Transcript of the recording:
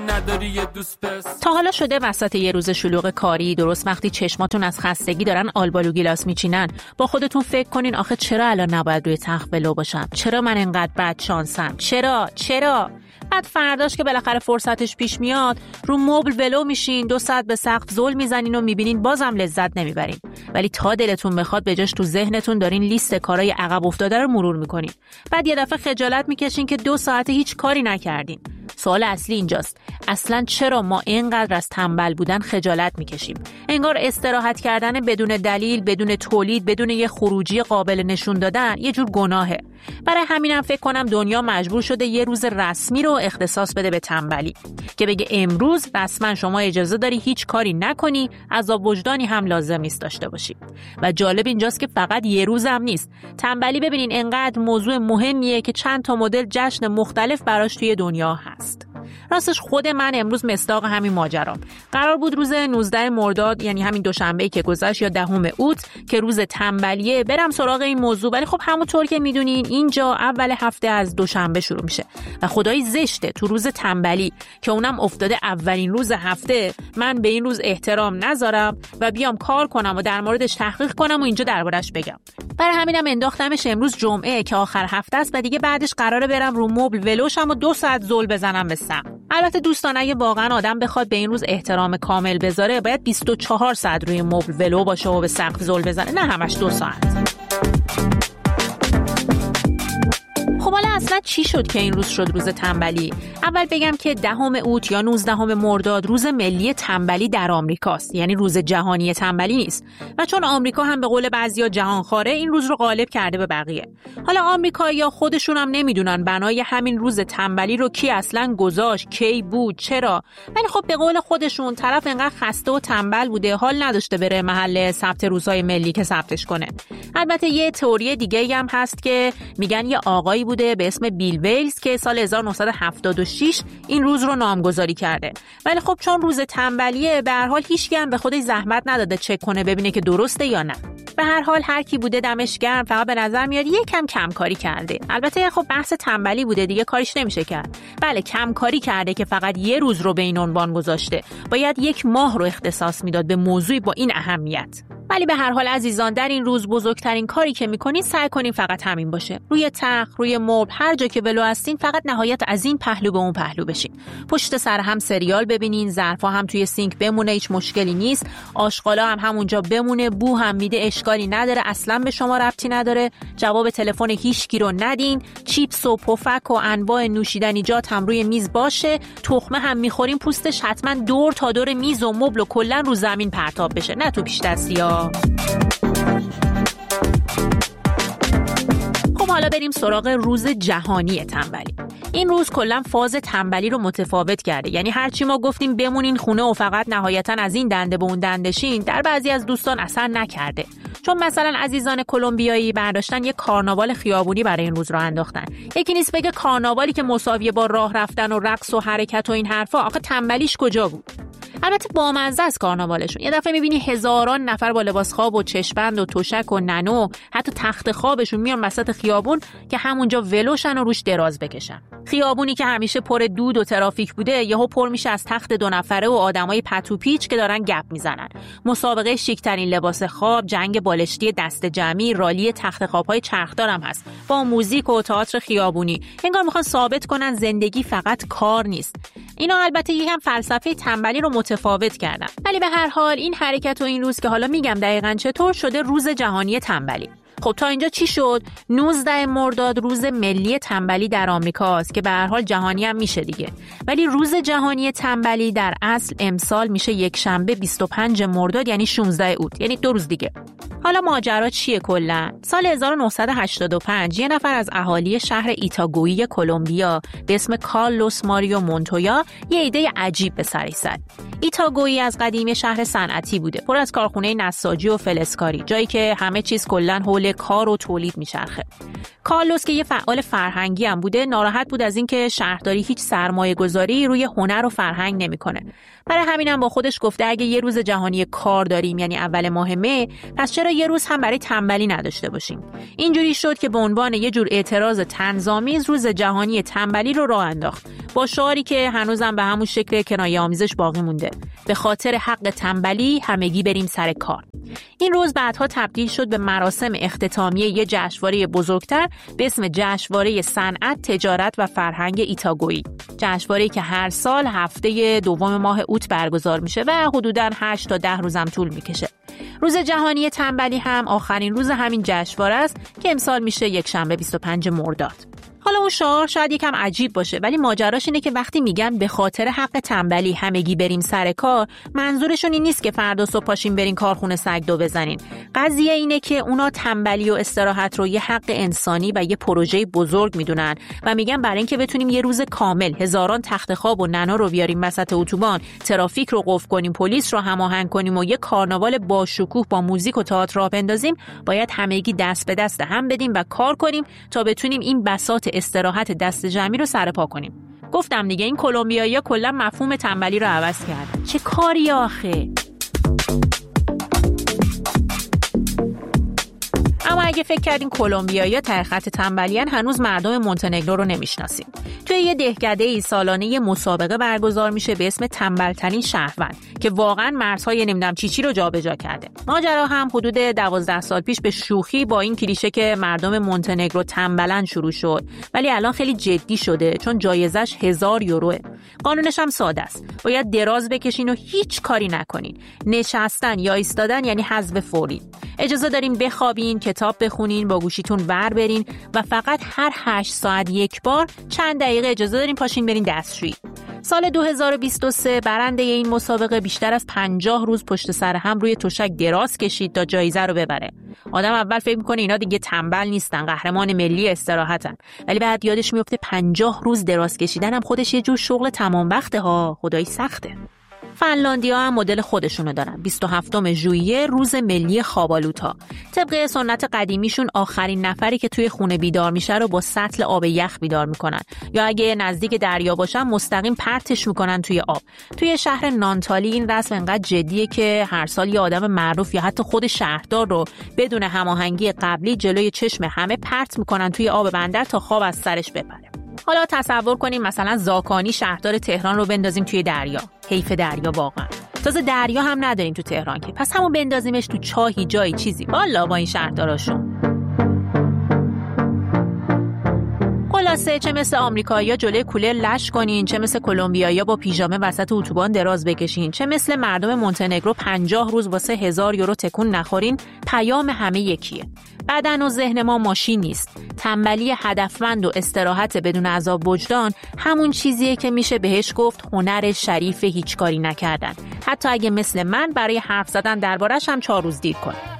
نداری یه دوست پس. تا حالا شده وسط یه روز شلوغ کاری، درست وقتی چشماتون از خستگی دارن آلبالو گیلاس میچینن، با خودتون فکر کنین آخه چرا الان نباید روی تخت ولو باشم؟ چرا من انقدر بد شانسم؟ چرا؟ بعد فرداش که بالاخره فرصتش پیش میاد، رو مبل ولو میشین، 2 ساعت به سقف زل میزنین و میبینین بازم لذت نمیبرین. ولی تا دلتون بخواد به جاش تو ذهنتون دارین لیست کارهای عقب افتاده رو مرور میکنین. بعد یه دفعه خجالت میکشین که 2 ساعت هیچ کاری نکردین. سوال اصلی اینجاست، اصلا چرا ما اینقدر از تنبل بودن خجالت میکشیم؟ انگار استراحت کردن بدون دلیل، بدون تولید، بدون یه خروجی قابل نشون دادن یه جور گناهه. برای همینم فکر کنم دنیا مجبور شده یه روز رسمی رو اختصاص بده به تنبلی، که بگه امروز رسما شما اجازه داری هیچ کاری نکنی، عذاب وجدانی هم لازم نیست داشته باشی. و جالب اینجاست که فقط یه روز هم نیست. تنبلی ببینین انقدر موضوع مهمیه که چند تا مدل جشن مختلف براش توی دنیا هست. راستش خود من امروز مصداق همین ماجرام. قرار بود روز 19 مرداد، یعنی همین دوشنبه‌ای که گذشت، یا 10 اوت که روز تنبلیه، برم سراغ این موضوع. ولی خب همونطور که میدونین اینجا اول هفته از دوشنبه شروع میشه و خدای زشته تو روز تنبلی که اونم افتاده اولین روز هفته من به این روز احترام نذارم و بیام کار کنم و در موردش تحقیق کنم و اینجا دربارش بگم. برای همینم انداختمش امروز جمعه که آخر هفته است و دیگه بعدش قراره برم رو مبل ولوشم و 2 ساعت زل بزنم به سقف. البته دوستان اگه واقعا آدم بخواد به این روز احترام کامل بذاره باید 24 ساعت روی مبل ولو باشه و به سقف زل بزنه، نه همش 2 ساعت. خب حالا اصلا چی شد که این روز شد روز تنبلی؟ اول بگم که 10 اوت یا 19 مرداد روز ملی تنبلی در آمریکاست، یعنی روز جهانی تنبلی نیست. و چون آمریکا هم به قول بعضیا جهانخواره، این روز رو غالب کرده به بقیه. حالا آمریکایی‌ها خودشون هم نمیدونن بنای همین روز تنبلی رو کی اصلا گذاشت، کی بود، چرا. ولی خب به قول خودشون طرف انقدر خسته و تنبل بوده حال نداشته بره محل ثبت روزهای ملی که ثبتش کنه. البته یه تئوری دیگه هم هست که میگن یه آقایی بوده به اسم بیل ویلز که سال 1976 این روز رو نامگذاری کرده. ولی خب چون روز تنبلیه به هر حال هیچکی هم به خودش زحمت نداده چک کنه ببینه که درسته یا نه. به هر حال هر کی بوده دمش گرم، فقط به نظر میاد یکم کمکاری کرده. البته خب بحث تنبلی بوده دیگه کاریش نمیشه کرد. بله کمکاری کرده که فقط یه روز رو به این عنوان گذاشته. باید 1 ماه رو اختصاص میداد به موضوعی با این اهمیت. ولی به هر حال عزیزان در این روز بزرگترین کاری که میکنین سعی کنین فقط همین باشه. روی تخت، روی مبل، هر جا که ولو هستین فقط نهایت از این پهلو به اون پهلو بشین. پشت سر هم سریال ببینین، ظرفا هم توی سینک بمونه، هیچ مشکلی نیست. آشغالا هم همونجا بمونه، بو هم میده اشکالی نداره، اصلا به شما ربطی نداره. جواب تلفن هیچکی رو ندین. چیپس و پفک و انواع نوشیدنیجات هم روی میز باشه. تخمه هم میخورین پوستش حتما دور تا دور میز و مبل و کلا رو زمین پرتاب بشه، نه تو پیش دستیا. خب حالا بریم سراغ روز جهانی تنبلی. این روز کلا فاز تنبلی رو متفاوت کرده. یعنی هرچی ما گفتیم بمونین خونه و فقط نهایتاً از این دنده به اون دنده شین، در بعضی از دوستان اثر نکرده. چون مثلا عزیزان کلمبیایی برداشتن یک کارناوال خیابونی برای این روز رو انداختن. یکی نیست بگه کارناوالی که مساویه با راه رفتن و رقص و حرکت و این حرفا، آخه تنبلیش کجا بود؟ البته بامزه است کارناوالشون. یه دفعه میبینی هزاران نفر با لباس خواب و چشم‌بند و تشک و ننو، حتی تخت خوابشون میان وسط خیابون که همونجا ولوشن و روش دراز بکشن. خیابونی که همیشه پر دود و ترافیک بوده یهو پر میشه از تخت 2 نفره و آدمای پتو پیچ که دارن گپ میزنن. مسابقه شیک‌ترین لباس خواب، جنگ بالشتی دست جمعی، رالی تخت خواب‌های چرخدار هم هست با موزیک و تئاتر خیابونی. انگار میخوان ثابت کنن زندگی فقط کار نیست. اینا البته یکم فلسفه تنبلی رو متفاوت کردن. ولی به هر حال این حرکت و این روز که حالا میگم دقیقاً چطور شده روز جهانی تنبلی. خب تا اینجا چی شد؟ 19 مرداد روز ملی تنبلی در آمریکاست که به هر حال جهانی هم میشه دیگه. ولی روز جهانی تنبلی در اصل امسال میشه یک شنبه 25 مرداد، یعنی 16 اوت، یعنی 2 روز دیگه. حالا ماجرا چیه کلا؟ سال 1985 یه نفر از اهالی شهر ایتاگویی کلمبیا به اسم کارلوس ماریو مونتویا یه ایده عجیب به سرش زد. ایتاگویی از قدیم شهر صنعتی بوده، پر از کارخونه نساجی و فلزکاری، جایی که همه چیز کلاً حول کار و تولید میچرخه. کارلوس که یه فعال فرهنگی هم بوده، ناراحت بود از اینکه شهرداری هیچ سرمایه‌گذاری روی هنر و فرهنگ نمیکنه. برای همینم با خودش گفته اگه یه روز جهانی کار داریم، یعنی اول ماه می، پس چرا یه روز هم برای تنبلی نداشته باشیم؟ اینجوری شد که به عنوان یه جور اعتراض طنزآمیز روز جهانی تنبلی رو راه انداخت، با شعاری که هنوزم به همون شکل کنایه‌آمیزش باقی مونده: به خاطر حق تنبلی همگی بریم سر کار. این روز بعدها تبدیل شد به مراسم اختتامیه یه جشنواره بزرگتر به اسم جشنواره صنعت، تجارت و فرهنگ ایتاگویی. جشنواره‌ای که هر سال هفته دوم ماه اوت برگزار میشه و حدوداً 8 تا 10 روزم طول میکشه. روز جهانی تنبلی هم آخرین روز همین جشنواره است که امسال میشه یکشنبه 25 مرداد. حالا اون شعار شاید یکم عجیب باشه، ولی ماجراش اینه که وقتی میگن به خاطر حق تنبلی همگی بریم سر کار، منظورشون این نیست که فردا صبح پاشین برین کارخونه سگدو بزنین. قضیه اینه که اونا تنبلی و استراحت رو یه حق انسانی و یه پروژه بزرگ میدونن و میگن برای اینکه بتونیم یه روز کامل هزاران تخت خواب و ننا رو بیاریم وسط اتوبان، ترافیک رو قفل کنیم، پلیس رو هماهنگ کنیم و یه کارناوال با شکوه با موزیک و تئاتر راه بندازیم، باید همگی دست به دست هم بدیم و کار کنیم تا بتونیم این بساط استراحت دست جمعی رو سرپا کنیم. گفتم دیگه این کلمبیایی‌ها کلا مفهوم تنبلی رو عوض کردن. چه کاری آخه؟ اما اگه فکر کردین کلمبیایی‌ها ته خط تنبلیان، هنوز مردم مونتنگرو رو نمیشناسیم. توی یه دهکده‌ای سالانه یه مسابقه برگزار میشه به اسم تنبل‌ترین شهروند که واقعاً مرزهای نمیدونم چی رو جابجا کرده. ماجرا هم حدود 12 سال پیش به شوخی با این کلیشه که مردم مونتنگرو تنبلن شروع شد، ولی الان خیلی جدی شده چون جایزش 1000 یوروه. قانونش هم ساده است. باید دراز بکشین و هیچ کاری نکنین. نشستن یا ایستادن یعنی حذف فوری. اجازه دارین بخوابین، کتاب بخونین، با گوشیتون ور برین و فقط هر 8 ساعت یک بار چند دقیقه اجازه دارین پاشین برین دستشویی. سال 2023 برنده این مسابقه بیشتر از 50 روز پشت سر هم روی تشک دراز کشید تا جایزه رو ببره. آدم اول فکر میکنه اینا دیگه تنبل نیستن، قهرمان ملی استراحتن، ولی بعد یادش میفته 50 روز دراز کشیدن هم خودش یه جور شغل تمام وقته ها، خدایی سخته. فنلاندیا هم مدل خودشونو دارن. 27 ژوئیه روز ملی خوابالوتا. طبق سنت قدیمیشون آخرین نفری که توی خونه بیدار میشه رو با سطل آب یخ بیدار میکنن، یا اگه نزدیک دریا باشن مستقیم پرتش میکنن توی آب. توی شهر نانتالی این رسم انقدر جدیه که هر سال یه آدم معروف یا حتی خود شهردار رو بدون هماهنگی قبلی جلوی چشم همه پرت میکنن توی آب بندر تا خواب از سرش بپره. حالا تصور کنیم مثلا زاکانی شهردار تهران رو بندازیم توی دریا. حیف دریا واقعا. تازه دریا هم نداریم تو تهران که، پس همون بندازیمش تو چاهی جایی چیزی. والا با این شهرداراشون. خلاصه چه مثل آمریکایی‌ها جلوی کولر لش کنین، چه مثل کلمبیایی‌ها با پیژامه وسط اتوبان دراز بکشین، چه مثل مردم مونتنگرو 50 روز واسه 1000 یورو تکون نخورین، پیام همه یکیه. بدن و ذهن ما ماشین نیست. تنبلی هدفمند و استراحت بدون عذاب وجدان همون چیزیه که میشه بهش گفت هنر شریف هیچ کاری نکردن، حتی اگه مثل من برای حرف زدن دربارش هم 4 روز دیر کنه.